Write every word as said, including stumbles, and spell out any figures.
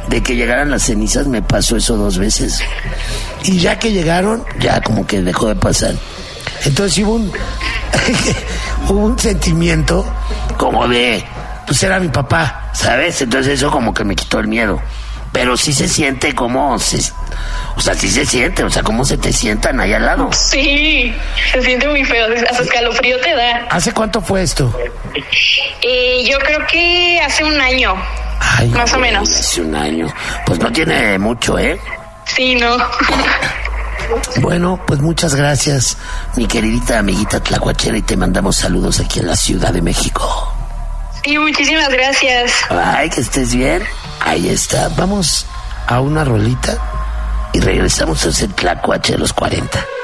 de que llegaran las cenizas me pasó eso dos veces. Y ya que llegaron, ya como que dejó de pasar. Entonces hubo un, hubo un sentimiento. Como de, pues era mi papá, ¿sabes? Entonces eso como que me quitó el miedo. Pero sí se siente como, se, o sea, sí se siente, o sea, cómo se te sientan ahí al lado. Sí, se siente muy feo, hasta escalofrío te da. ¿Hace cuánto fue esto? Eh, yo creo que hace un año, Ay, más güey, o menos. Hace un año. Pues no tiene mucho, ¿eh? Sí, no. Bueno, pues muchas gracias, mi queridita amiguita tlacuachera, y te mandamos saludos aquí en la Ciudad de México. Sí, muchísimas gracias. Ay, que estés bien. Ahí está. Vamos a una rolita y regresamos a ese tlacuache de los cuarenta.